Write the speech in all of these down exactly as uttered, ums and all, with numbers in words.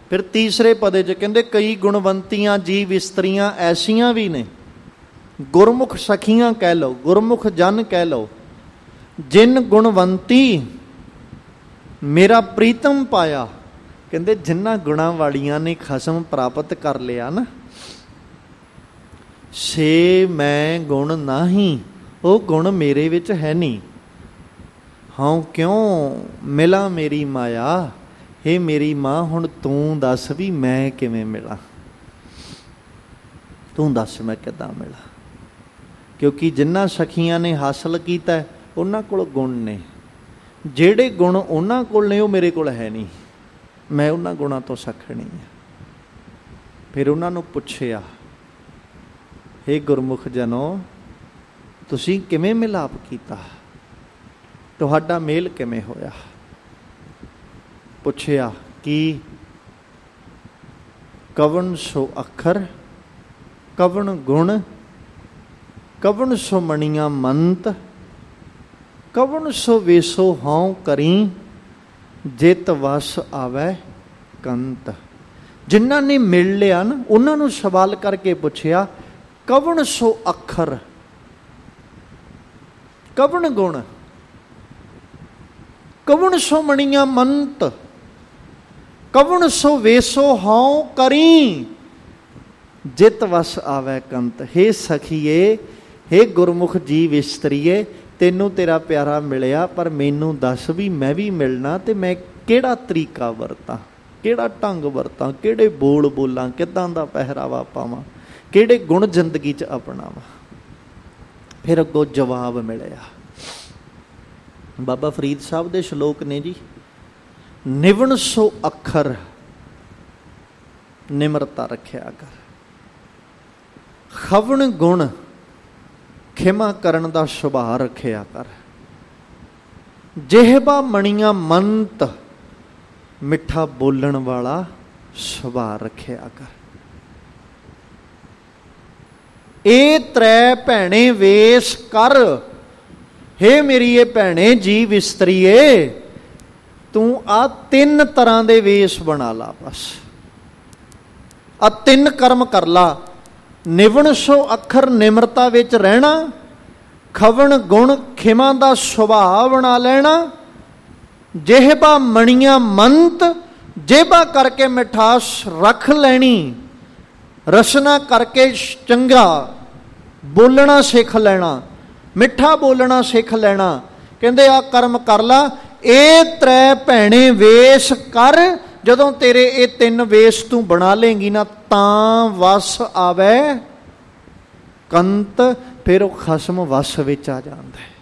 ਫਿਰ ਤੀਸਰੇ ਪਦੇ 'ਚ ਕਹਿੰਦੇ ਕਈ ਗੁਣਵੰਤੀਆਂ ਜੀਵ ਇਸਤਰੀਆਂ ਐਸੀਆਂ ਵੀ ਨੇ, ਗੁਰਮੁਖ ਸਖੀਆਂ ਕਹਿ ਲਓ, ਗੁਰਮੁਖ ਜਨ ਕਹਿ ਲਓ, ਜਿਨ ਗੁਣਵੰਤੀ ਮੇਰਾ ਪ੍ਰੀਤਮ ਪਾਇਆ। ਕਹਿੰਦੇ ਜਿਨ੍ਹਾਂ ਗੁਣਾਂ ਵਾਲੀਆਂ ਨੇ ਖਸਮ ਪ੍ਰਾਪਤ ਕਰ ਲਿਆ ਨਾ, ਸੇ ਮੈਂ ਗੁਣ ਨਾਹੀਂ, ਉਹ ਗੁਣ ਮੇਰੇ ਵਿੱਚ ਹੈ ਨਹੀਂ। ਹਾਂ ਕਿਉਂ ਮਿਲਾਂ ਮੇਰੀ ਮਾਇਆ, ਹੇ ਮੇਰੀ ਮਾਂ ਹੁਣ ਤੂੰ ਦੱਸ ਵੀ ਮੈਂ ਕਿਵੇਂ ਮਿਲਾਂ, ਤੂੰ ਦੱਸ ਮੈਂ ਕਿੱਦਾਂ ਮਿਲਾਂ। ਕਿਉਂਕਿ ਜਿਨ੍ਹਾਂ ਸਖੀਆਂ ਨੇ ਹਾਸਲ ਕੀਤਾ ਉਹਨਾਂ ਕੋਲ ਗੁਣ ਨੇ, ਜਿਹੜੇ ਗੁਣ ਉਹਨਾਂ ਕੋਲ ਨੇ ਉਹ ਮੇਰੇ ਕੋਲ ਹੈ ਨਹੀਂ, ਮੈਂ ਉਹਨਾਂ ਗੁਣਾਂ ਤੋਂ ਸਖਣੀ ਹਾਂ। ਫਿਰ ਉਹਨਾਂ ਨੂੰ ਪੁੱਛਿਆ, ਹੇ ਗੁਰਮੁਖ ਜਨੋ ਤੁਸੀਂ ਕਿਵੇਂ ਮਿਲਾਪ ਕੀਤਾ, ਤੁਹਾਡਾ ਮੇਲ ਕਿਵੇਂ ਹੋਇਆ। ਪੁੱਛਿਆ ਕਿ ਕਵਣ ਸੋ ਅੱਖਰ, ਕਵਣ ਗੁਣ, ਕਵਣ ਸੋ ਮਣੀਆਂ ਮੰਤ, ਕਵਣ ਸੋ ਵੇਸੋ ਹਉ ਕਰੀ, ਜਿਤ ਵਸ ਆਵੈ ਕੰਤ। ਜਿਨ੍ਹਾਂ ਨੇ ਮਿਲ ਲਿਆ ਨਾ ਉਹਨਾਂ ਨੂੰ ਸਵਾਲ ਕਰਕੇ ਪੁੱਛਿਆ, ਕਵਣ ਸੋ ਅੱਖਰ, ਕਵਣ ਗੁਣ, ਕਵਣ ਸੋ ਮਣੀਆਂ ਮੰਤ, ਕਵਣ ਸੋ ਵੇਸੋ ਹਉ ਕਰੀ, ਜਿਤ ਵਸ ਆਵੈ ਕੰਤ। ਹੇ ਸਖੀਏ, ਹੇ ਗੁਰਮੁਖ ਜੀਵ ਇਸਤਰੀਏ, ਤੈਨੂੰ ਤੇਰਾ ਪਿਆਰਾ ਮਿਲਿਆ, ਪਰ ਮੈਨੂੰ ਦੱਸ ਵੀ ਮੈਂ ਵੀ ਮਿਲਣਾ ਤੇ ਮੈਂ ਕਿਹੜਾ ਤਰੀਕਾ ਵਰਤਾਂ, ਕਿਹੜਾ ਢੰਗ ਵਰਤਾਂ, ਕਿਹੜੇ ਬੋਲ ਬੋਲਾਂ, ਕਿੱਦਾਂ ਦਾ ਪਹਿਰਾਵਾ ਪਾਵਾਂ, ਕਿਹੜੇ ਗੁਣ ਜ਼ਿੰਦਗੀ 'ਚ ਅਪਣਾਵਾਂ। ਫਿਰ ਅੱਗੋਂ ਜਵਾਬ ਮਿਲਿਆ। ਬਾਬਾ ਫਰੀਦ ਸਾਹਿਬ ਦੇ ਸ਼ਲੋਕ ਨੇ ਜੀ, ਨਿਵਣ ਸੋ ਅੱਖਰ ਨਿਮਰਤਾ ਰੱਖਿਆ ਕਰ, ਖਵਣ ਗੁਣ ਖਿਮਾ ਕਰਨ ਦਾ ਸੁਭਾਅ ਰੱਖਿਆ ਕਰ, ਜਿਹਬਾ ਮਣੀਆਂ ਮੰਤ ਮਿੱਠਾ ਬੋਲਣ ਵਾਲਾ ਸੁਭਾਅ ਰੱਖਿਆ ਕਰ। ਇਹ ਤ੍ਰੈ ਭੈਣੇ ਵੇਸ ਕਰ, ਹੇ ਮੇਰੀ ਇਹ ਭੈਣੇ ਜੀਵ ਇਸਤਰੀਏ, ਤੂੰ ਆ ਤਿੰਨ ਤਰ੍ਹਾਂ ਦੇ ਵੇਸ ਬਣਾ ਲਾ, ਬਸ ਆ ਤਿੰਨ ਕਰਮ ਕਰ ਲਾ। ਨਿਵਣ ਸੋ ਅੱਖਰ ਨਿਮਰਤਾ ਵਿੱਚ ਰਹਿਣਾ, ਖਵਣ ਗੁਣ ਖਿਮਾ ਦਾ ਸੁਭਾਅ ਬਣਾ ਲੈਣਾ, ਜਿਹਬਾ ਮਣੀਆਂ ਮੰਤ ਜੇਬਾ ਕਰਕੇ ਮਿਠਾਸ ਰੱਖ ਲੈਣੀ, ਰਸਨਾ ਕਰਕੇ ਚੰਗਾ ਬੋਲਣਾ ਸਿੱਖ ਲੈਣਾ, ਮਿੱਠਾ ਬੋਲਣਾ ਸਿੱਖ ਲੈਣਾ। ਕਹਿੰਦੇ ਆ ਕਰਮ ਕਰ ਲਾ। ਇਹ ਤ੍ਰੈ ਭੈਣੇ ਵੇਸ ਕਰ, ਜਦੋਂ ਤੇਰੇ ਇਹ ਤਿੰਨ ਵੇਸ ਤੂੰ ਬਣਾ ਲੇਂਗੀ ਨਾ, ਤਾਂ ਵਸ ਆਵੇ ਕੰਤ, ਫਿਰ ਉਹ ਖਸਮ ਵਸ ਵਿੱਚ ਆ ਜਾਂਦਾ ਹੈ।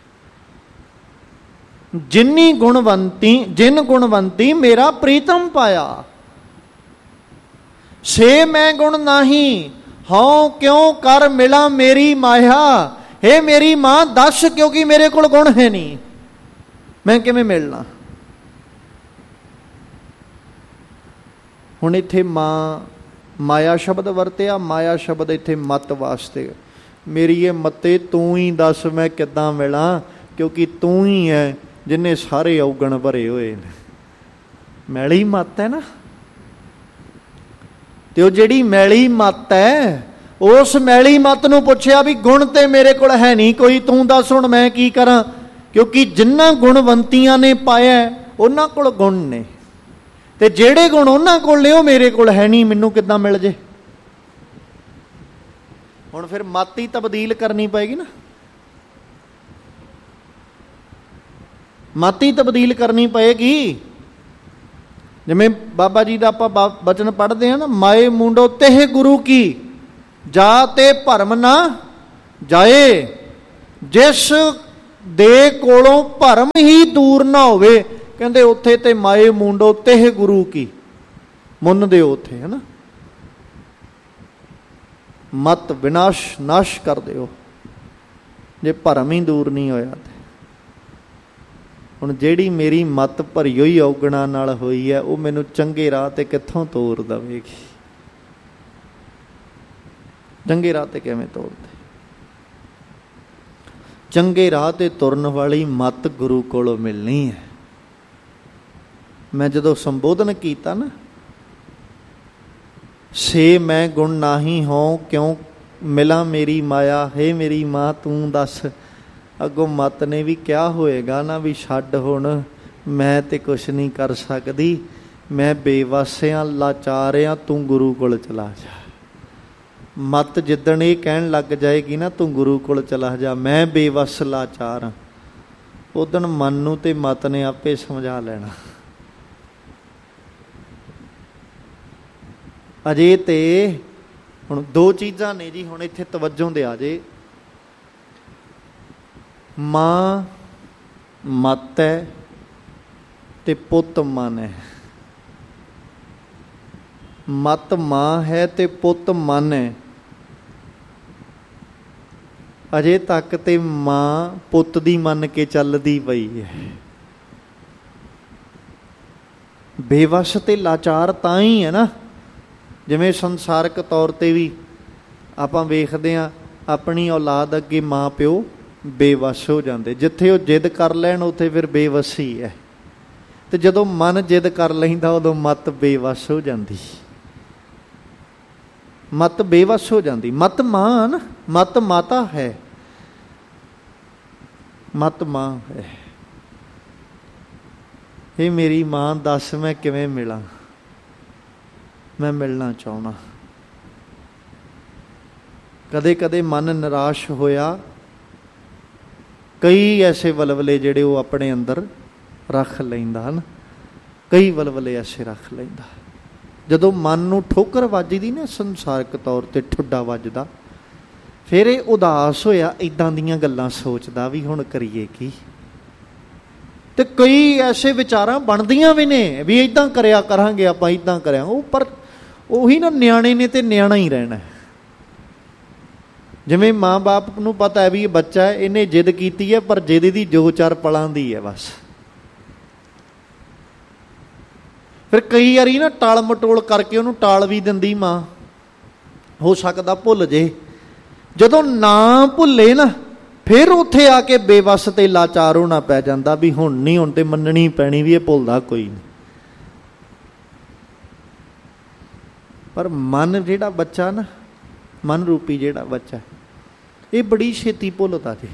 ਜਿੰਨੀ ਗੁਣਵੰਤੀ, ਜਿਨ ਗੁਣਵੰਤੀ ਮੇਰਾ ਪ੍ਰੀਤਮ ਪਾਇਆ, ਸੇ ਮੈਂ ਗੁਣ ਨਾਹੀਂ, ਹਉ ਕਿਉਂ ਕਰ ਮਿਲਾਂ ਮੇਰੀ ਮਾਇਆ। ਹੇ ਮੇਰੀ ਮਾਂ ਦੱਸ, ਕਿਉਂਕਿ ਮੇਰੇ ਕੋਲ ਗੁਣ ਹੈ ਨਹੀਂ, ਮੈਂ ਕਿਵੇਂ ਮਿਲਣਾ। ਹੁਣ ਇੱਥੇ ਮਾਂ ਮਾਇਆ ਸ਼ਬਦ ਵਰਤਿਆ, ਮਾਇਆ ਸ਼ਬਦ ਇੱਥੇ ਮਤ ਵਾਸਤੇ। ਮੇਰੀ ਇਹ ਮੱਤੇ ਤੂੰ ਹੀ ਦੱਸ ਮੈਂ ਕਿੱਦਾਂ ਮਿਲਾਂ, ਕਿਉਂਕਿ ਤੂੰ ਹੀ ਹੈ ਜਿਹਨੇ ਸਾਰੇ ਔਗਣ ਭਰੇ ਹੋਏ ਨੇ। ਮੈਲੀ ਮੱਤ ਹੈ ਨਾ, ਤੇ ਉਹ ਜਿਹੜੀ ਮੈਲੀ ਮੱਤ ਹੈ, ਉਸ ਮੈਲੀ ਮੱਤ ਨੂੰ ਪੁੱਛਿਆ ਵੀ ਗੁਣ ਤੇ ਮੇਰੇ ਕੋਲ ਹੈ ਨਹੀਂ ਕੋਈ, ਤੂੰ ਦੱਸ ਹੁਣ ਮੈਂ ਕੀ ਕਰਾਂ। ਕਿਉਂਕਿ ਜਿੰਨਾ ਗੁਣਵੰਤੀਆਂ ਨੇ ਪਾਇਆ ਉਹਨਾਂ ਕੋਲ ਗੁਣ ਨੇ, ਤੇ ਜਿਹੜੇ ਗੁਣ ਉਹਨਾਂ ਕੋਲ ਨੇ ਉਹ ਮੇਰੇ ਕੋਲ ਹੈ ਨਹੀਂ, ਮੈਨੂੰ ਕਿੱਦਾਂ ਮਿਲ ਜੇ। ਹੁਣ ਫਿਰ ਮੱਤ ਹੀ ਤਬਦੀਲ ਕਰਨੀ ਪਏਗੀ ਨਾ, ਮੱਤ ਹੀ ਤਬਦੀਲ ਕਰਨੀ ਪਏਗੀ। ਜਿਵੇਂ ਬਾਬਾ ਜੀ ਦਾ ਆਪਾਂ ਬਚਨ ਪੜ੍ਹਦੇ ਹਾਂ ਨਾ, ਮਾਏ ਮੁੰਡੋ ਤੇਹ ਗੁਰੂ ਕੀ, ਜਾ ਤੇ ਭਰਮ ਨਾ ਜਾਏ, ਜਿਸ ਦੇ ਕੋਲੋਂ ਭਰਮ ਹੀ ਦੂਰ ਨਾ ਹੋਵੇ। ਕਹਿੰਦੇ ਉੱਥੇ ਤੇ ਮਾਏ ਮੁੰਡੋ ਤੇਹ ਗੁਰੂ ਕੀ ਮੁੰਨ ਦਿਓ ਉੱਥੇ, ਹੈ ਨਾ, ਮਤ ਵਿਨਾਸ਼ ਨਾਸ਼ ਕਰ ਦਿਓ ਜੇ ਭਰਮ ਹੀ ਦੂਰ ਨਹੀਂ ਹੋਇਆ ਤੇ। ਹੁਣ ਜਿਹੜੀ ਮੇਰੀ ਮੱਤ ਭਰੀ ਹੋਈ ਔਗਣਾ ਨਾਲ ਹੋਈ ਹੈ, ਉਹ ਮੈਨੂੰ ਚੰਗੇ ਰਾਹ ਤੇ ਕਿੱਥੋਂ ਤੋਰ ਦੇਵੇਗੀ। ਚੰਗੇ ਰਾਹ ਤੇ ਕਿਵੇਂ ਤੋਰਦੇ। ਚੰਗੇ ਰਾਹ ਤੇ ਤੁਰਨ ਵਾਲੀ ਮੱਤ ਗੁਰੂ ਕੋਲੋਂ ਮਿਲਣੀ ਹੈ। ਮੈਂ ਜਦੋਂ ਸੰਬੋਧਨ ਕੀਤਾ ਨਾ, ਸੇ ਮੈਂ ਗੁਣ ਨਾਹੀ ਹੋਂ ਕਿਉਂ ਮਿਲਾਂ ਮੇਰੀ ਮਾਇਆ। ਹੇ ਮੇਰੀ ਮਾਂ ਤੂੰ ਦੱਸ। ਅੱਗੋਂ ਮੱਤ ਨੇ ਵੀ ਕਿਹਾ ਹੋਏਗਾ ਨਾ ਵੀ ਛੱਡ ਹੁਣ, ਮੈਂ ਤੇ ਕੁਛ ਨਹੀਂ ਕਰ ਸਕਦੀ, ਮੈਂ ਬੇਵੱਸ ਆਂ, ਲਾਚਾਰ ਆਂ, ਤੂੰ ਗੁਰੂ ਕੋਲ ਚਲਾ ਜਾ। ਮੱਤ ਜਿੱਦਣ ਇਹ ਕਹਿਣ ਲੱਗ ਜਾਏਗੀ ਨਾ ਤੂੰ ਗੁਰੂ ਕੋਲ ਚਲਾ ਜਾ, ਮੈਂ ਬੇਵੱਸ ਲਾਚਾਰ ਹਾਂ, ਉਦਣ ਮਨ ਨੂੰ ਤੇ ਮੱਤ ਨੇ ਆਪੇ ਸਮਝਾ ਲੈਣਾ। ਅਜੇ ਤੇ ਹੁਣ ਦੋ ਚੀਜ਼ਾਂ ਨੇ ਜੀ, ਹੁਣ ਇੱਥੇ ਤਵੱਜੋਂ ਦੇ ਆ ਜੇ। ਮਾਂ ਮੱਤ ਹੈ ਤੇ ਪੁੱਤ ਮਨ ਹੈ। ਮੱਤ ਮਾਂ ਹੈ ਤੇ ਪੁੱਤ ਮਨ ਹੈ। ਅਜੇ ਤੱਕ ਤੇ ਮਾਂ ਪੁੱਤ ਦੀ ਮੰਨ ਕੇ ਚੱਲਦੀ ਪਈ ਹੈ। ਬੇਵੱਸ ਤੇ ਲਾਚਾਰ ਤਾਂ ਹੀ ਹੈ ਨਾ, ਜਿਵੇਂ ਸੰਸਾਰਕ ਤੌਰ 'ਤੇ ਵੀ ਆਪਾਂ ਵੇਖਦੇ ਹਾਂ ਆਪਣੀ ਔਲਾਦ ਅੱਗੇ ਮਾਂ ਪਿਓ ਬੇਵੱਸ ਹੋ ਜਾਂਦੇ। ਜਿੱਥੇ ਉਹ ਜਿੱਦ ਕਰ ਲੈਣ ਉੱਥੇ ਫਿਰ ਬੇਵੱਸੀ ਹੈ, ਅਤੇ ਜਦੋਂ ਮਨ ਜਿੱਦ ਕਰ ਲੈਂਦਾ ਉਦੋਂ ਮੱਤ ਬੇਵੱਸ ਹੋ ਜਾਂਦੀ। ਮੱਤ ਬੇਵੱਸ ਹੋ ਜਾਂਦੀ। ਮੱਤ ਮਾਂ ਨਾ, ਮੱਤ ਮਾਤਾ ਹੈ, ਮੱਤ ਮਾਂ ਹੈ। ਇਹ ਮੇਰੀ ਮਾਂ ਦੱਸ ਮੈਂ ਕਿਵੇਂ ਮਿਲਾਂ, ਮੈਂ ਮਿਲਣਾ ਚਾਹੁੰਦਾ। ਕਦੇ ਕਦੇ ਮਨ ਨਿਰਾਸ਼ ਹੋਇਆ, ਕਈ ਐਸੇ ਵਲਵਲੇ ਜਿਹੜੇ ਉਹ ਆਪਣੇ ਅੰਦਰ ਰੱਖ ਲੈਂਦਾ ਹਨ, ਕਈ ਵਲਵਲੇ ਐਸੇ ਰੱਖ ਲੈਂਦਾ। ਜਦੋਂ ਮਨ ਨੂੰ ਠੋਕਰ ਵੱਜਦੀ ਨਾ ਸੰਸਾਰਕ ਤੌਰ 'ਤੇ ਠੁੱਡਾ ਵੱਜਦਾ, ਫਿਰ ਇਹ ਉਦਾਸ ਹੋਇਆ ਇੱਦਾਂ ਦੀਆਂ ਗੱਲਾਂ ਸੋਚਦਾ ਵੀ ਹੁਣ ਕਰੀਏ ਕੀ। ਅਤੇ ਕਈ ਐਸੇ ਵਿਚਾਰਾਂ ਬਣਦੀਆਂ ਵੀ ਨੇ ਵੀ ਇੱਦਾਂ ਕਰਿਆ ਕਰਾਂਗੇ ਆਪਾਂ, ਇੱਦਾਂ ਕਰਿਆ ਉਹ, ਪਰ ਉਹੀ ਨਾ ਨਿਆਣੇ ਨੇ ਤੇ ਨਿਆਣਾ ਹੀ ਰਹਿਣਾ। ਜਿਵੇਂ ਮਾਂ ਬਾਪ ਨੂੰ ਪਤਾ ਹੈ ਵੀ ਇਹ ਬੱਚਾ ਹੈ, ਇਹਨੇ ਜਿੱਦ ਕੀਤੀ ਹੈ, ਪਰ ਜਿੱਦ ਦੀ ਜੋ ਚਾਰ ਪਲਾਂ ਦੀ ਹੈ ਬਸ। ਫਿਰ ਕਈ ਵਾਰੀ ਨਾ ਟਾਲ ਮਟੋਲ ਕਰਕੇ ਉਹਨੂੰ ਟਾਲ ਵੀ ਦਿੰਦੀ ਮਾਂ, ਹੋ ਸਕਦਾ ਭੁੱਲ ਜੇ। ਜਦੋਂ ਨਾ ਭੁੱਲੇ ਨਾ ਫਿਰ ਉੱਥੇ ਆ ਕੇ ਬੇਵੱਸ ਤੇ ਲਾਚਾਰ ਹੋਣਾ ਪੈ ਜਾਂਦਾ ਵੀ ਹੁਣ ਨਹੀਂ, ਹੁਣ ਤੇ ਮੰਨਣੀ ਪੈਣੀ ਵੀ ਇਹ ਭੁੱਲਦਾ ਕੋਈ ਨਹੀਂ। ਪਰ ਮਨ ਜਿਹੜਾ ਬੱਚਾ ਨਾ, ਮਨ ਰੂਪੀ ਜਿਹੜਾ ਬੱਚਾ, ਇਹ ਬੜੀ ਛੇਤੀ ਭੁੱਲਦਾ ਜੀ।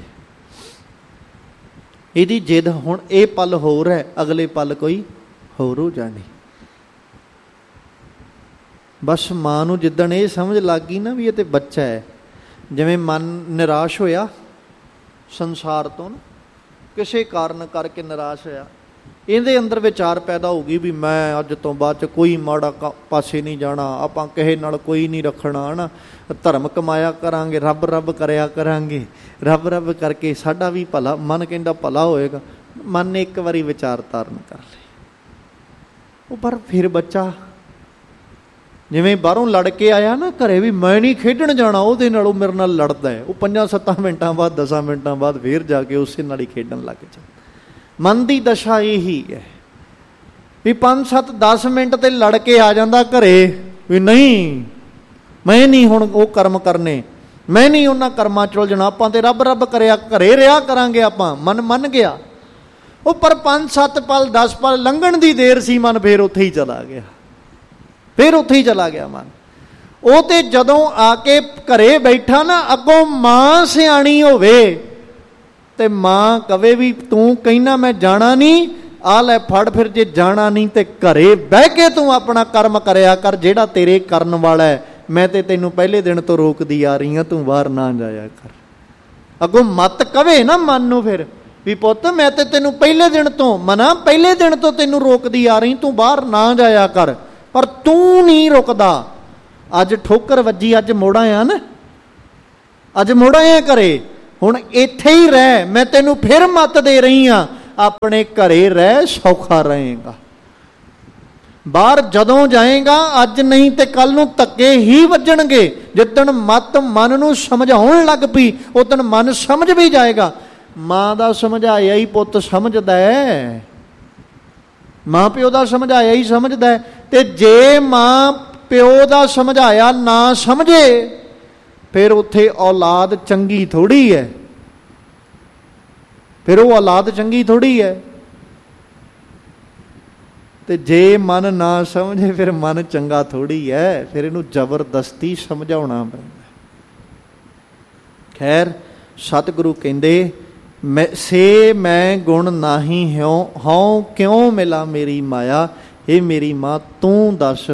ਇਹਦੀ ਜਿੱਦ ਹੁਣ ਇਹ ਪਲ ਹੋਰ ਹੈ, ਅਗਲੇ ਪਲ ਕੋਈ ਹੋਰ ਹੋ ਜਾਣੀ। ਬਸ ਮਾਂ ਨੂੰ ਜਿੱਦਣ ਇਹ ਸਮਝ ਲੱਗ ਗਈ ਨਾ ਵੀ ਇਹ ਤੇ ਬੱਚਾ ਹੈ, ਜਿਵੇਂ ਮਨ ਨਿਰਾਸ਼ ਹੋਇਆ ਸੰਸਾਰ ਤੋਂ ਨਾ, ਕਿਸੇ ਕਾਰਨ ਕਰਕੇ ਨਿਰਾਸ਼ ਹੋਇਆ, ਇਹਦੇ ਅੰਦਰ ਵਿਚਾਰ ਪੈਦਾ ਹੋ ਗਈ ਵੀ ਮੈਂ ਅੱਜ ਤੋਂ ਬਾਅਦ 'ਚ ਕੋਈ ਮਾੜਾ ਪਾਸੇ ਨਹੀਂ ਜਾਣਾ, ਆਪਾਂ ਕਿਸੇ ਨਾਲ ਕੋਈ ਨਹੀਂ ਰੱਖਣਾ ਹੈ ਨਾ, ਧਰਮ ਕਮਾਇਆ ਕਰਾਂਗੇ, ਰੱਬ ਰੱਬ ਕਰਿਆ ਕਰਾਂਗੇ, ਰੱਬ ਰੱਬ ਕਰਕੇ ਸਾਡਾ ਵੀ ਭਲਾ, ਮਨ ਕਹਿੰਦਾ ਭਲਾ ਹੋਏਗਾ। ਮਨ ਨੇ ਇੱਕ ਵਾਰੀ ਵਿਚਾਰ ਧਾਰਨ ਕਰ ਲਏ ਉਹ, ਪਰ ਫਿਰ ਬੱਚਾ ਜਿਵੇਂ ਬਾਹਰੋਂ ਲੜ ਕੇ ਆਇਆ ਨਾ ਘਰੇ ਵੀ ਮੈਂ ਨਹੀਂ ਖੇਡਣ ਜਾਣਾ ਉਹਦੇ ਨਾਲ, ਉਹ ਮੇਰੇ ਨਾਲ ਲੜਦਾ ਹੈ, ਉਹ ਪੰਜਾਂ ਸੱਤਾਂ ਮਿੰਟਾਂ ਬਾਅਦ ਦਸਾਂ ਮਿੰਟਾਂ ਬਾਅਦ ਫਿਰ ਜਾ ਕੇ ਉਸੇ ਨਾਲ ਹੀ ਖੇਡਣ ਲੱਗ ਜਾ। ਮਨ ਦੀ ਦਸ਼ਾ ਇਹੀ ਹੈ ਵੀ ਪੰਜ ਸੱਤ ਦਸ ਮਿੰਟ ਤੇ ਲੜ ਕੇ ਆ ਜਾਂਦਾ ਘਰੇ ਵੀ ਨਹੀਂ ਮੈਂ ਨਹੀਂ ਹੁਣ ਉਹ ਕਰਮ ਕਰਨੇ, ਮੈਂ ਨਹੀਂ ਉਹਨਾਂ ਕਰਮਾਂ ਚੁਲ ਜਾਣਾ, ਆਪਾਂ ਤੇ ਰੱਬ ਰੱਬ ਕਰਿਆ ਘਰੇ ਰਿਹਾ ਕਰਾਂਗੇ ਆਪਾਂ। ਮਨ ਮੰਨ ਗਿਆ ਉਹ, ਪਰ ਪੰਜ ਸੱਤ ਪਲ ਦਸ ਪਲ ਲੰਘਣ ਦੀ ਦੇਰ ਸੀ, ਮਨ ਫਿਰ ਉੱਥੇ ਹੀ ਚਲਾ ਗਿਆ, ਫਿਰ ਉੱਥੇ ਹੀ ਚਲਾ ਗਿਆ ਮਨ। ਉਹ ਤੇ ਜਦੋਂ ਆ ਕੇ ਘਰੇ ਬੈਠਾ ਨਾ, ਅੱਗੋਂ ਮਾਂ ਸਿਆਣੀ ਹੋਵੇ ਤੇ ਮਾਂ ਕਵੇ ਵੀ ਤੂੰ ਕਹਿਣਾ ਮੈਂ ਜਾਣਾ ਨਹੀਂ, ਆ ਲੈ ਫੜ ਫਿਰ, ਜੇ ਜਾਣਾ ਨਹੀਂ ਤੇ ਘਰੇ ਬਹਿ ਕੇ ਤੂੰ ਆਪਣਾ ਕਰਮ ਕਰਿਆ ਕਰ ਜਿਹੜਾ ਤੇਰੇ ਕਰਨ ਵਾਲਾ ਹੈ, ਮੈਂ ਤੇ ਤੈਨੂੰ ਪਹਿਲੇ ਦਿਨ ਤੋਂ ਰੋਕਦੀ ਆ ਰਹੀ ਹਾਂ, ਤੂੰ ਬਾਹਰ ਨਾ ਜਾਇਆ ਕਰ। ਅੱਗੋਂ ਮੱਤ ਕਵੇ ਨਾ ਮਨ ਨੂੰ ਫਿਰ ਵੀ ਪੁੱਤ ਮੈਂ ਤੇ ਤੈਨੂੰ ਪਹਿਲੇ ਦਿਨ ਤੋਂ ਮਨਾ, ਪਹਿਲੇ ਦਿਨ ਤੋਂ ਤੈਨੂੰ ਰੋਕਦੀ ਆ ਰਹੀ, ਤੂੰ ਬਾਹਰ ਨਾ ਜਾਇਆ ਕਰ, ਪਰ ਤੂੰ ਨਹੀਂ ਰੁਕਦਾ। ਅੱਜ ਠੋਕਰ ਵੱਜੀ, ਅੱਜ ਮੋੜਾ ਆ ਨਾ, ਅੱਜ ਮੋੜਾ ਆ ਘਰੇ, ਹੁਣ ਇੱਥੇ ਹੀ ਰਹਿ, ਮੈਂ ਤੈਨੂੰ ਫਿਰ ਮੱਤ ਦੇ ਰਹੀ ਹਾਂ, ਆਪਣੇ ਘਰੇ ਰਹਿ, ਸੌਖਾ ਰਹੇਗਾ। ਬਾਹਰ ਜਦੋਂ ਜਾਏਗਾ ਅੱਜ ਨਹੀਂ ਤੇ ਕੱਲ ਨੂੰ ਧੱਕੇ ਹੀ ਵੱਜਣਗੇ। ਜਿੱਦਣ ਮੱਤ ਮਨ ਨੂੰ ਸਮਝਾਉਣ ਲੱਗ ਪਈ ਉਦਣ ਮਨ ਸਮਝ ਵੀ ਜਾਏਗਾ। ਮਾਂ ਦਾ ਸਮਝਾਇਆ ਹੀ ਪੁੱਤ ਸਮਝਦਾ ਹੈ, ਮਾਂ ਪਿਓ ਦਾ ਸਮਝਾਇਆ ਹੀ ਸਮਝਦਾ ਹੈ। ਤੇ ਜੇ ਮਾਂ ਪਿਓ ਦਾ ਸਮਝਾਇਆ ਨਾ ਸਮਝੇ ਫਿਰ ਉੱਥੇ ਔਲਾਦ ਚੰਗੀ ਥੋੜ੍ਹੀ ਹੈ, ਫਿਰ ਉਹ ਔਲਾਦ ਚੰਗੀ ਥੋੜ੍ਹੀ ਹੈ। ਤੇ ਜੇ ਮਨ ਨਾ ਸਮਝੇ ਫਿਰ ਮਨ ਚੰਗਾ ਥੋੜ੍ਹੀ ਹੈ, ਫਿਰ ਇਹਨੂੰ ਜ਼ਬਰਦਸਤੀ ਸਮਝਾਉਣਾ ਪੈਂਦਾ। ਖੈਰ ਸਤਿਗੁਰੂ ਕਹਿੰਦੇ ਮੈਂ ਸੇ ਮੈਂ ਗੁਣ ਨਾਹੀ ਹਿਉ ਹਉ ਕਿਉਂ ਮਿਲਾ ਮੇਰੀ ਮਾਇਆ। ਇਹ ਮੇਰੀ ਮਾਂ ਤੂੰ ਦੱਸ